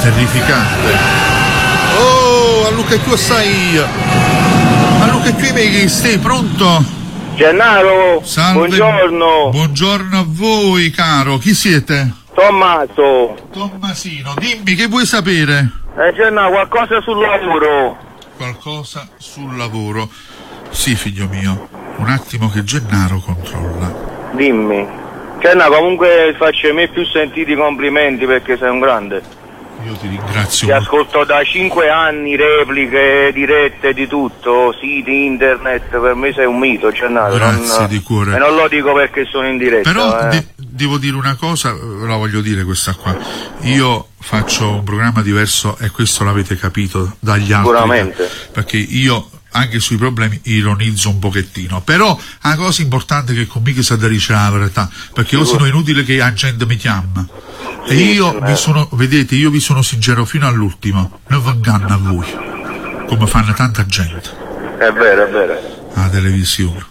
terrificante. Oh, a Luca tu stai. A Luca tu mi stai pronto? Gennaro, salve. buongiorno. Buongiorno a voi, caro. Chi siete? Tommaso. Tommasino, dimmi che vuoi sapere? Gennaro, qualcosa sul lavoro. Qualcosa sul lavoro. Sì, figlio mio. Un attimo che Gennaro controlla. Dimmi. Gennaro, comunque faccio i miei più sentiti complimenti perché sei un grande. Io ti ringrazio. Ti ascolto da 5 anni, repliche, dirette, di tutto, siti, internet, per me sei un mito, Gennaro. Grazie di cuore. E non lo dico perché sono in diretta. Però devo dire una cosa, la voglio dire questa qua. Io faccio un programma diverso e questo l'avete capito dagli altri. Sicuramente. Perché io anche sui problemi ironizzo un pochettino, però una cosa importante è che con me che sa da ricevere la verità, perché io sono inutile che la gente mi chiama. E io vi sono, vedete, io vi sono sincero fino all'ultimo, non venganno a voi, come fanno tanta gente. È vero, è vero. La televisione.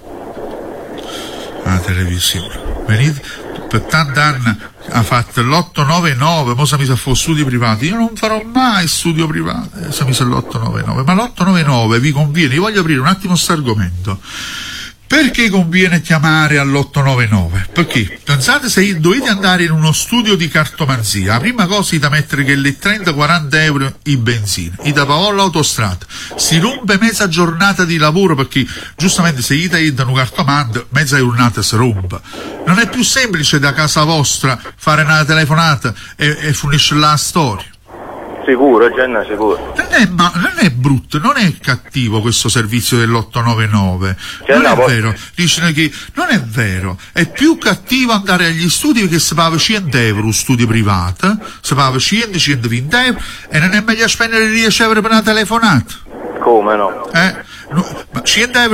Venite, per tanti anni ha fatto l'899, mo se mi sa fuori studi privati, io non farò mai studio privato, se mi sa l'899, ma l'899 vi conviene, io voglio aprire un attimo questo argomento. Perché conviene chiamare all'899? Perché pensate, se dovete andare in uno studio di cartomanzia, la prima cosa è da mettere che le 30-40 euro in benzina, i da pagare l'autostrada, si rompe mezza giornata di lavoro perché giustamente se gli danno un cartomante mezza giornata si rompe. Non è più semplice da casa vostra fare una telefonata e finisce la storia. Sicuro, Genna, sicuro. Non è brutto, non è cattivo questo servizio dell'899. Non è vero. Dicono che non è vero. È più cattivo andare agli studi perché si paga 100 euro un studio privato, si paga 100-120 euro e non è meglio spendere 10 euro per una telefonata. Come no? Ma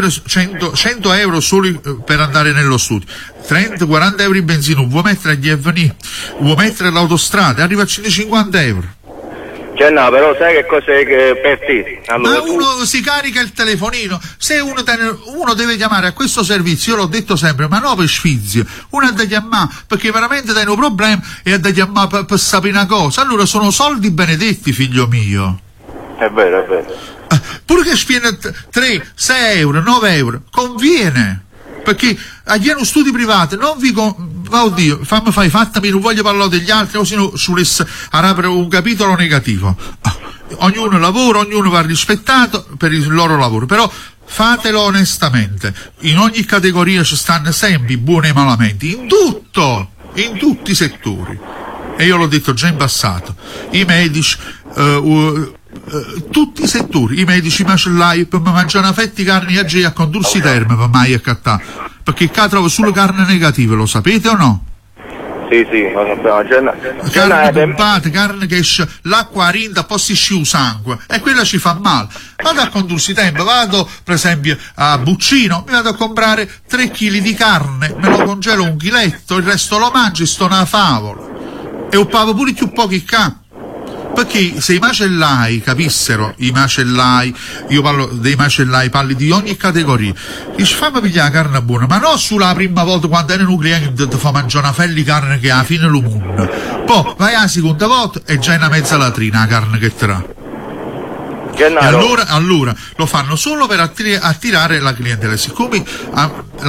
100 euro solo per andare nello studio, 30-40 euro in benzina, vuoi mettere agli FNI, vuoi mettere l'autostrada, arriva a 150 euro. No, però sai che cos'è che per te? Allora, ma uno si carica il telefonino, se uno deve chiamare a questo servizio, io l'ho detto sempre, ma no per sfizio, uno ha da chiamare perché veramente hai un problema e ha da chiamare per sapere una cosa, allora sono soldi benedetti, figlio mio. È vero, è vero. Pure che spiene 3, 6 euro, 9 euro, conviene. Perché agli uno studi privati non vi oddio, fattami, non voglio parlare degli altri, così no, aprire un capitolo negativo. Ognuno lavora, ognuno va rispettato per il loro lavoro, però fatelo onestamente. In ogni categoria ci stanno sempre buoni e malamenti, in tutti i settori. E io l'ho detto già in passato, i medici, tutti i settori, i medici macellai per mangiare una fetta di carne a condursi terme per mai accattare, perché qua trovo solo carne negativa, lo sapete o no? Sì, lo sappiamo. Carne pompata, carne che esce l'acqua rinda, poi si sciù sangue e quella ci fa male. Vado a condursi tempo, vado per esempio a Buccino, mi vado a comprare 3 kg di carne, me lo congelo 1 chiletto, il resto lo mangio e sto nella favola. E ho pago pure più pochi ca. Perché se i macellai capissero, io parlo dei macellai, parli di ogni categoria, dice fammi pigliare la carne buona, ma non solo la prima volta quando è un cliente ti fa mangiare una fella di carne che alla fine lo mondo, poi vai alla seconda volta e già è una mezza latrina la carne che tra. E allora lo fanno solo per attirare la clientela, siccome